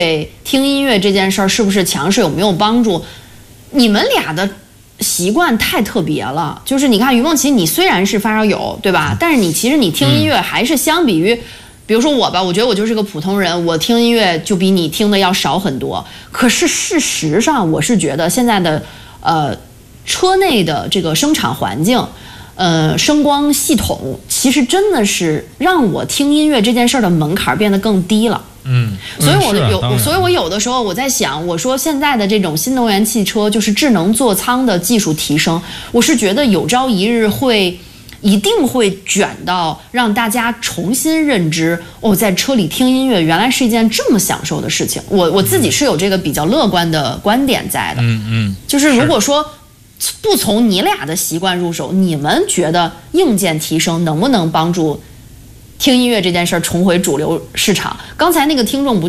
对听音乐这件事儿是不是强势有没有帮助？你们俩的习惯太特别了。就是你看于梦琪，你虽然是发烧友，对吧？但是其实你听音乐还是相比于，比如说我吧，我觉得我就是个普通人，我听音乐就比你听的要少很多。可是事实上，我是觉得现在的车内的这个声场环境。声光系统其实真的是让我听音乐这件事儿的门槛变得更低了。所以我有的时候我在想，我说现在的这种新能源汽车就是智能座舱的技术提升，我是觉得有朝一日一定会卷到让大家重新认知在车里听音乐原来是一件这么享受的事情。我自己是有这个比较乐观的观点在的。就是如果说不从你俩的习惯入手，你们觉得硬件提升能不能帮助听音乐这件事儿重回主流市场？刚才那个听众不